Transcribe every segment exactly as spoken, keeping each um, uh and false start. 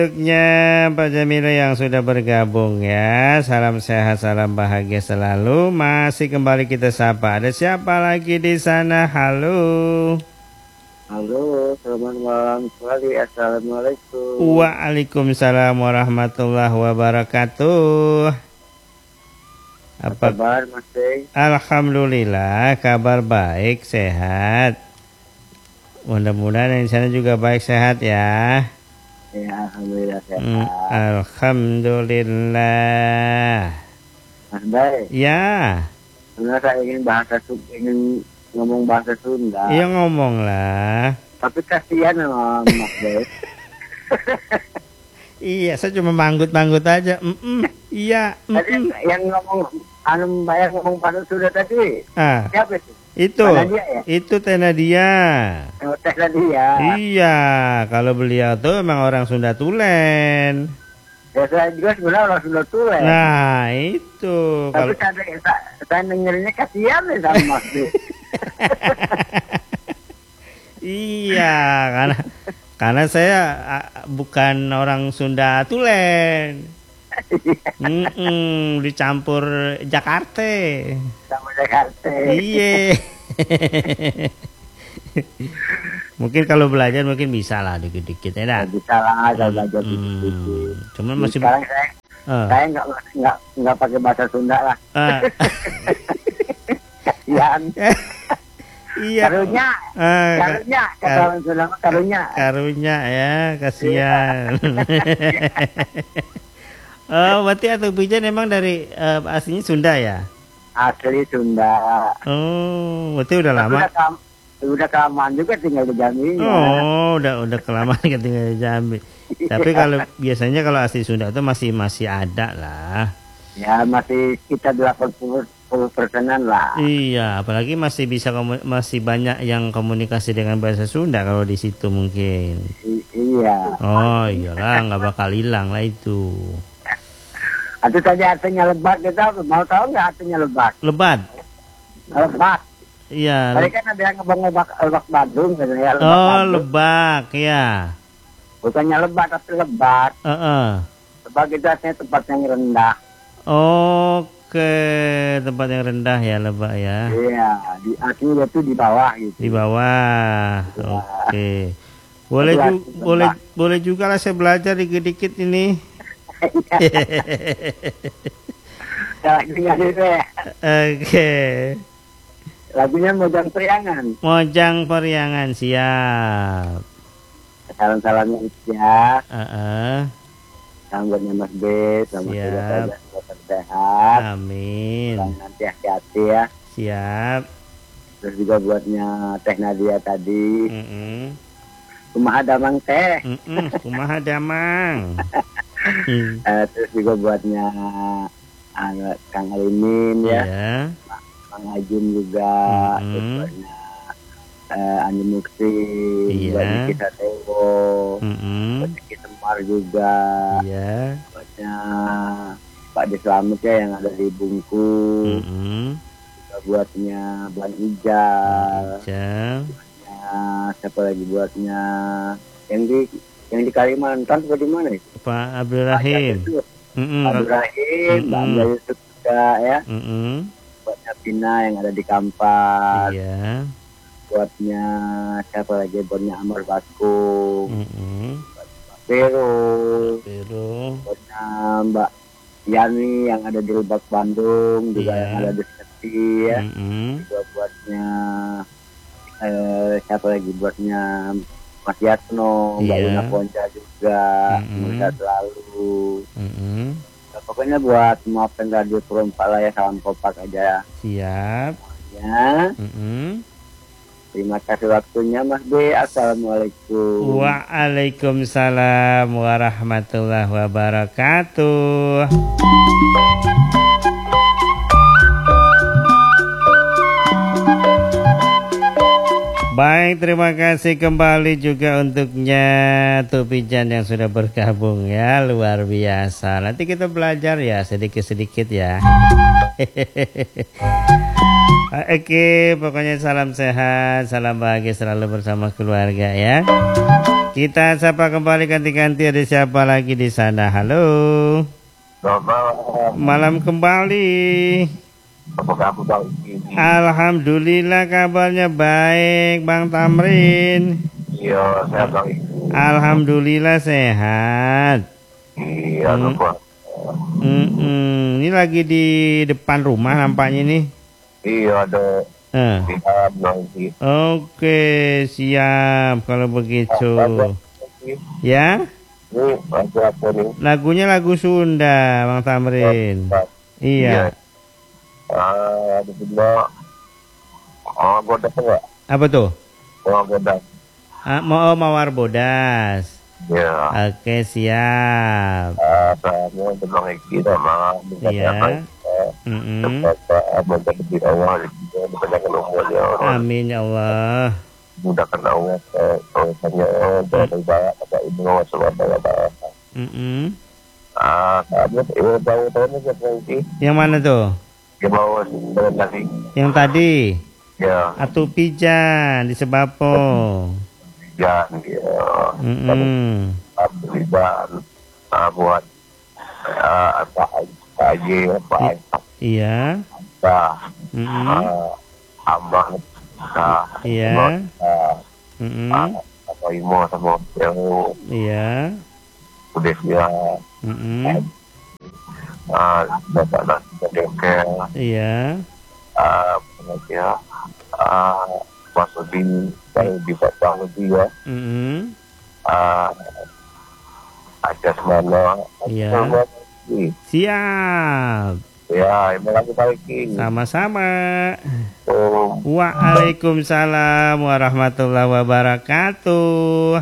Untuknya Pak Jamila yang sudah bergabung ya. Salam sehat, salam bahagia selalu. Masih kembali kita sapa. Ada siapa lagi di sana? Halo. Halo, selamat malam sekali. Assalamualaikum. Waalaikumsalam warahmatullahi wabarakatuh. Apa kabar Mas Deng? Alhamdulillah, kabar baik, sehat. Mudah-mudahan yang di sana juga baik, sehat ya. Ya, alhamdulillah sehat. Hmm, alhamdulillah. Mas Deng. Ya. Sebenarnya saya ingin bahasa ingin ngomong bahasa Sunda. Iya, ngomong lah. Tapi kasihan sama Mas Deng. Iya, saya cuma manggut-manggut aja. Mm -mm, iya. Mm -mm. Tadi yang ngomong anu bayar ngomong bahasa Sunda tadi. Ah. Siapa itu? Itu. Nadia, ya? Itu Teh Nadia. Oh, Teh Nadia. Iya, kalau beliau tuh memang orang Sunda Tulen. Ya, saya juga sebenarnya orang Sunda Tulen. Nah, itu. Tapi Kalau... saya, saya, saya dengerinnya kasihan nih sama Mas Deng. Iya, karena karena saya bukan orang Sunda Tulen. Mm -mm, dicampur Jakarta. Sama Jakarta. Iya. Mungkin kalau belajar mungkin bisa lah dikit-dikit ya dah. Bisa lah kalau belajar dikit-dikit. Hmm, cuman masih sekarang saya uh. saya nggak nggak nggak pakai bahasa Sunda lah. Uh. Kasihan. Iya. Karunya, uh, karunya, kata orang Sunda karunya. Karunya ya, kasihan. Oh, berarti Atuh Pijan emang dari uh, aslinya Sunda ya? Asli Sunda. Oh, berarti udah lama. Udah, kelam, udah kelamaan juga tinggal di Jambi. Oh, ya. udah udah kelamaan tinggal di Jambi. Tapi kalau biasanya kalau asli Sunda itu masih masih ada lah. Ya, masih kita delapan puluh persenan lah. Iya, apalagi masih bisa masih banyak yang komunikasi dengan bahasa Sunda kalau di situ mungkin. I iya. Oh, iyalah, nggak bakal hilang lah itu. Itu tadi artinya lebat kita mau tahu nggak artinya lebat? Lebat. Lebat. Iya. Tadi kan ada yang ngebang-ngebak lebak Bandung gitu ya. Lebak oh, Bandung. Lebak ya. Bukannya lebat tapi lebat. Uh -uh. Lebak itu artinya tempat yang rendah. Oke, tempat yang rendah ya Lebak ya. Iya, di artinya itu di bawah gitu. Di bawah. Ya. Oke. Boleh ju boleh boleh juga lah saya belajar dikit-dikit ini. Lagunya itu ya. Oke. Lagunya Mojang Periangan. Mojang Periangan, siap. Salam-salamnya ya. Uh -uh. Sambalnya Mas B, sama siap. Kita sehat. Amin. Dan nanti hati-hati ya. Siap. Terus juga buatnya Teh Nadia tadi. Mm -mm. Kumaha damang teh. Mm -mm. Kumaha damang. Hmm. Uh, terus juga buatnya uh, Kang Alimin ya, yeah. Kang Ajun juga, mm -hmm. terus buatnya uh, Andi Mukti, yeah. buatnya Kita Tewo, mm -hmm. buatnya Kita Semar juga, yeah. buatnya Pak Deslamet ya yang ada di Bungku, mm -hmm. juga buatnya Bang Ijal, yeah. buatnya siapa lagi buatnya yang di yang di Kalimantan atau di mana itu? Pak Abdul Rahim. Mm -mm. Pak Abdul Rahim, mm -mm. Pak Abdul Yusuf juga ya. Mm -mm. Buatnya Pina yang ada di Kampar. Iya. Buatnya siapa lagi? Buatnya Amar Baskung. Mm -mm. Buatnya Pero. Pero. Buatnya Mbak Yani yang ada di Lebak Bandung juga yeah. yang ada di Seti ya. Mm -mm. Juga buatnya eh, siapa lagi? Buatnya Mas Yatno, Mbak yeah. Luna Ponca juga, mm -hmm. selalu. Mm -hmm. Nah, pokoknya buat maafkan Radio Perompak lah ya, salam kompak aja. Siap. Ya. Mm -hmm. Terima kasih waktunya Mas B. Assalamualaikum. Waalaikumsalam warahmatullahi wabarakatuh. Baik, terima kasih kembali juga untuknya Atuh Pijan yang sudah bergabung ya, luar biasa. Nanti kita belajar ya sedikit-sedikit ya. Oke, pokoknya salam sehat, salam bahagia selalu bersama keluarga ya. Kita sapa kembali ganti-ganti, ada siapa lagi di sana? Halo. Selamat malam. Malam kembali. Apa kabar Bang? Alhamdulillah kabarnya baik, Bang Tamrin. Iya, sehat Bang. Alhamdulillah sehat. Iya, Hmm. lupa. Mm -mm. Ini lagi di depan rumah nampaknya nih. Iya, ada Eh. di dalam lagi. Oke, siap kalau begitu. Ya? Ini lagu apa nih? Lagunya lagu Sunda, Bang Tamrin. Iya. Ah, ada juga. Oh, bodas enggak? Apa tuh? Oh, bodas. Ah, mau mawar bodas. Ya. Oke, siap. Ah, saya Bang Eki sama Iya. Mm-mm. Semoga lebih awal dipanjangkan umurnya. Amin ya Allah. Mudahkan Allah urusannya dan ibarat kata Ibu Subhanahu wa taala. Mm-mm. Ah, saya ini tahu tahunnya siapa ini? Yang mana tuh? Dia bawa dengan tadi. Yang tadi? Ya, Atu Pijan di Sebapo. ya, ya. Mm-mm. Alhamdulillah ah, buat ah, apa aja apa Iya. apa Mm-mm. ah, ambang ah, Iya. ah, Mm-mm. apa imo sama yang Iya. udah dia Mm-mm. ah bapak nasi bengkel Iya. ah pengajar ah masuk di kalau di Fatah lebih ya Mm-mm. ah ada semana Iya. Siap. ya terima kasih Pak Eki. Sama-sama. Oh. Waalaikumsalam warahmatullahi wabarakatuh.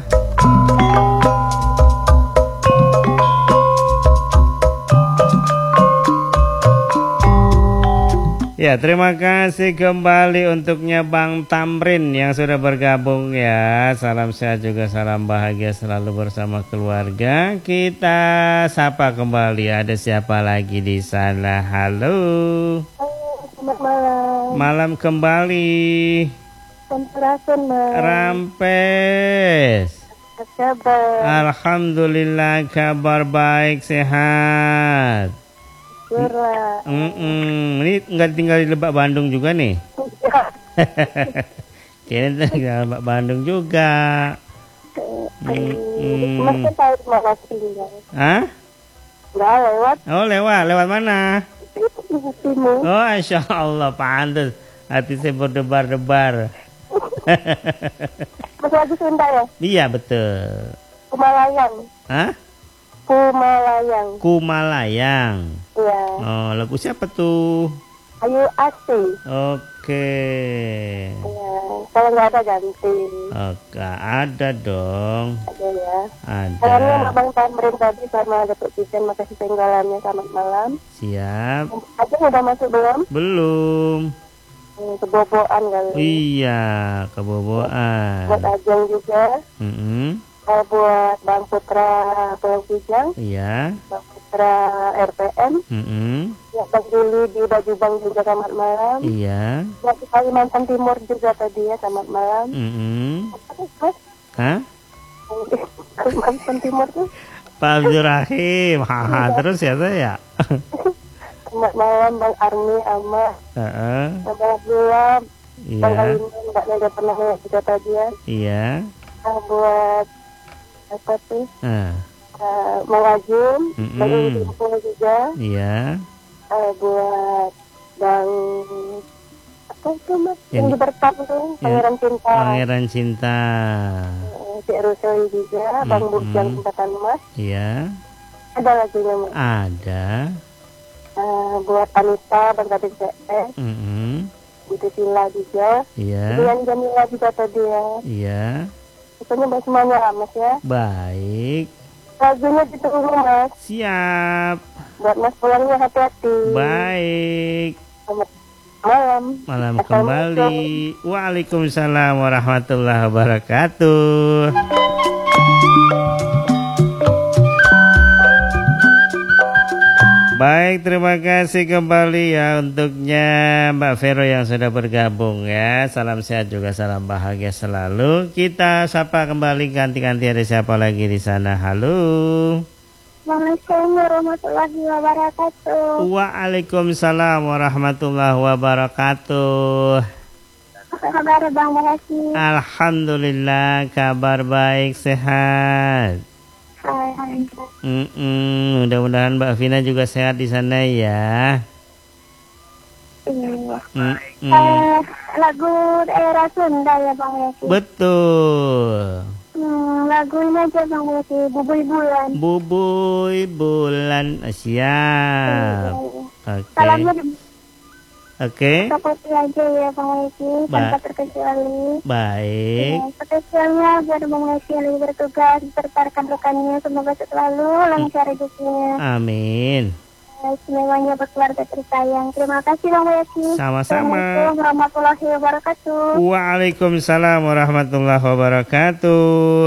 Ya, terima kasih kembali untuknya Bang Tamrin yang sudah bergabung ya. Salam sehat juga salam bahagia selalu bersama keluarga. Kita sapa kembali, ada siapa lagi di sana? Halo. Selamat malam. Malam kembali. Sampurasun, Mas. Rampes. Apa kabar? Alhamdulillah kabar baik sehat. Syukurlah. Mm-mm. Ini nggak tinggal di Lebak Bandung juga nih? Kayaknya tinggal di Lebak Bandung juga. Mm-mm. Mas kan tahu mana tinggal? Hah? Enggak lewat. Oh lewat, lewat mana? Di hatimu. Oh Insya Allah pantas. Hati saya berdebar-debar. Mas lagu Sunda ya? Iya betul. Kumalayang. Hah? Kumalayang. Kumalayang. Iya. Oh lagu siapa tuh? Ayu Asti. Oke. Iya. Kalau nggak ada ganti. Oke, ada dong. Ada ya. Ada. Salamnya sama Bang Tamrin tadi sama Datuk Pisan. Makasih penggalannya. Selamat malam. Siap. Ajeng udah masuk belum? Belum. Hmm, keboboan kali. Iya, keboboan. Buat Ajeng juga. Mm-mm. Uh, buat Bang Putra Pulau Kijang, Iya. Bang Putra R P M, Mm-mm. ya Bang Juli di Baju Bang juga selamat malam. Iya. Ya di Kalimantan Timur juga tadi ya selamat malam. Mm-mm. Apa tuh, Mas? Hah? Kalimantan Timur tuh Pak Abdul Rahim. Haha, terus ya saya. selamat malam Bang Armi Ama, Heeh. Bang Abdullah, Bang Iya. Alimin, Mbak Neda pernah lihat juga tadi ya. Iya. Uh, buat apa tuh? Ah. Uh, Mang Ajum, Mm-mm. Bang Uli juga. Iya. Uh, buat Bang apa itu Mas yang, Yang- di Bertam tuh Pangeran Cinta, Pangeran Cinta. uh, Cik Rusoi juga, Bang Mm-mm. Bujang Tempatan Mas, Iya. ada lagunya Mas. Ada. Uh, buat Anita, Bang Kadin C S, Mm-mm. Ibu Sila juga, Iya. Dian Jamila juga tadi ya. Iya. Pokoknya buat semuanya lah Mas ya. Baik. Lagunya ditunggu Mas, Siap. buat Mas pulangnya hati-hati. Baik. Selamat malam. Malam Assalamualaikum. kembali. Waalaikumsalam warahmatullahi wabarakatuh. Baik, terima kasih kembali ya untuknya Mbak Vero yang sudah bergabung ya. Salam sehat juga salam bahagia selalu. Kita sapa kembali ganti-ganti, ada siapa lagi di sana? Halo. Assalamualaikum warahmatullahi wabarakatuh. Waalaikumsalam warahmatullahi wabarakatuh. Apa kabar Bang Bahasi? Alhamdulillah, kabar baik, sehat. Alhamdulillah. Mm-mm, mudah-mudahan Mbak Vina juga sehat di sana ya. Iya. Mm-mm. Eh, lagu daerah Sunda ya Bang Bahasi? Betul. Hmm, lagu ini aja Bang Bahasi, Bubuy Bulan. Bubuy bulan, siap. Oke. Salamnya di Oke. Kapoti aja ya Bang Bahasi, tanpa Ba- terkecuali. Baik. Ya, spesialnya buat Bang Bahasi yang lagi bertugas serta rekan-rekannya, semoga selalu lancar rezekinya. Amin. Semuanya berkeluarga tersayang. Terima kasih Bang Bahasi. Sama-sama. Assalamualaikum warahmatullahi wabarakatuh. Waalaikumsalam warahmatullahi wabarakatuh.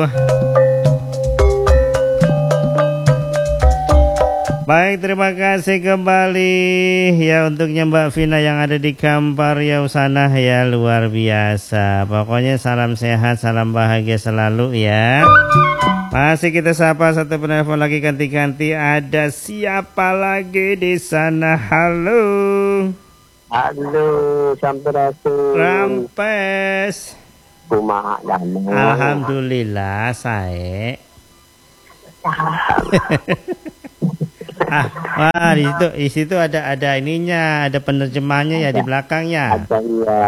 Baik, terima kasih kembali ya untuknya Mbak Vina yang ada di Kampar Riau sana ya, luar biasa. Pokoknya salam sehat, salam bahagia selalu ya. Masih kita sapa satu penelpon lagi ganti-ganti. Ada siapa lagi di sana? Halo. Halo, Sampurasun. Rampes. Kumaha damai. Alhamdulillah, saya. Ah, wah di situ, di situ ada ada ininya, ada penerjemahnya ya di belakangnya. Ada ya.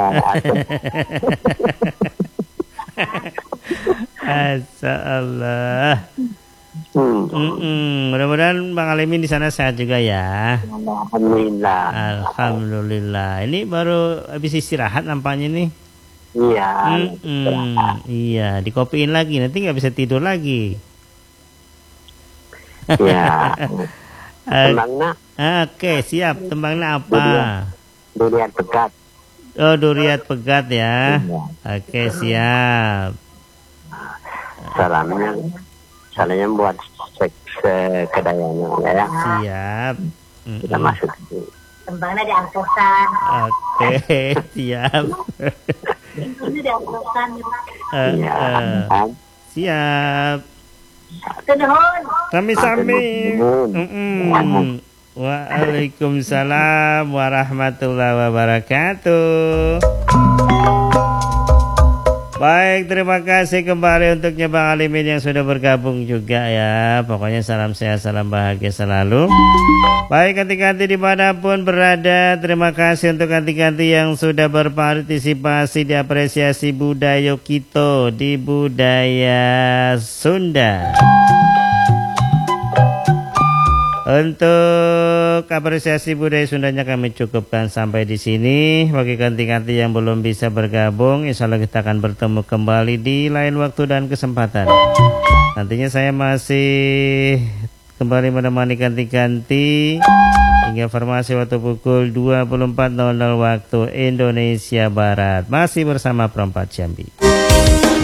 Masya Allah. Hmm. Mm-mm. Mudah-mudahan Bang Alimin di sana sehat juga ya. Alhamdulillah. Alhamdulillah. Ini baru habis istirahat nampaknya nih. Iya. Mm-mm. Iya, dikopiin lagi nanti nggak bisa tidur lagi. Iya. Eh, Tembangna Oke, siap. Tembangnya apa? durian pegat. Oh, duriat pegat ya. Iya. Oke, siap. Salamnya, salamnya buat seks kedayanya ya. Siap. Kita Mm-mm. masuk. Tembangnya diangkutan. Oke, siap. Ini diangkutan. Eh, Iya. eh, Kan? siap. Tenun. Sami-sami. Mm-mm. Waalaikumsalam warahmatullahi wabarakatuh. Baik, terima kasih kembali untuknya Bang Alimin yang sudah bergabung juga ya. Pokoknya salam sehat, salam bahagia selalu. Baik, ganti-ganti dimanapun berada. Terima kasih untuk ganti-ganti yang sudah berpartisipasi di apresiasi budaya kita di budaya Sunda. Untuk apresiasi budaya Sundanya kami cukupkan sampai di sini. Bagi ganti-ganti yang belum bisa bergabung, insya Allah kita akan bertemu kembali di lain waktu dan kesempatan. Nantinya saya masih kembali menemani ganti-ganti hingga informasi waktu pukul dua puluh empat nol nol waktu Indonesia Barat. Masih bersama Perempat Jambi.